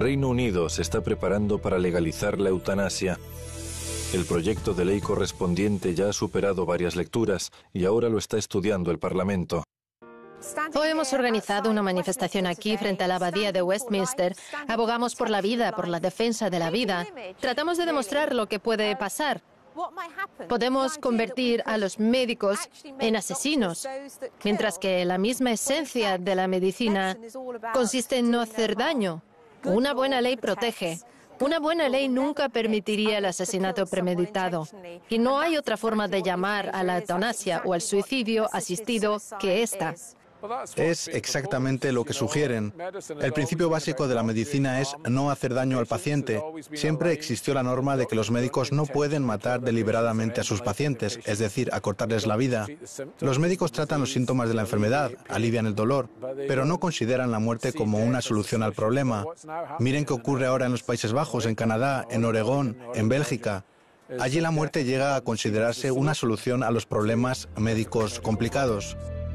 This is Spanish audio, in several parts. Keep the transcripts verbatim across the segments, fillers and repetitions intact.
Reino Unido se está preparando para legalizar la eutanasia. El proyecto de ley correspondiente ya ha superado varias lecturas y ahora lo está estudiando el Parlamento. Hoy hemos organizado una manifestación aquí frente a la abadía de Westminster. Abogamos por la vida, por la defensa de la vida. Tratamos de demostrar lo que puede pasar. Podemos convertir a los médicos en asesinos, mientras que la misma esencia de la medicina consiste en no hacer daño. Una buena ley protege. Una buena ley nunca permitiría el asesinato premeditado. Y no hay otra forma de llamar a la eutanasia o al suicidio asistido que esta. Es exactamente lo que sugieren. El principio básico de la medicina es no hacer daño al paciente. Siempre existió la norma de que los médicos no pueden matar deliberadamente a sus pacientes, es decir, acortarles la vida. Los médicos tratan los síntomas de la enfermedad, alivian el dolor, pero no consideran la muerte como una solución al problema. Miren qué ocurre ahora en los Países Bajos, en Canadá, en Oregón, en Bélgica. Allí la muerte llega a considerarse una solución a los problemas médicos complicados.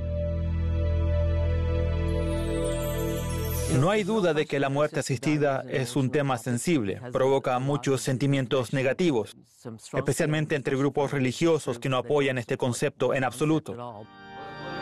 No hay duda de que la muerte asistida es un tema sensible, provoca muchos sentimientos negativos, especialmente entre grupos religiosos que no apoyan este concepto en absoluto.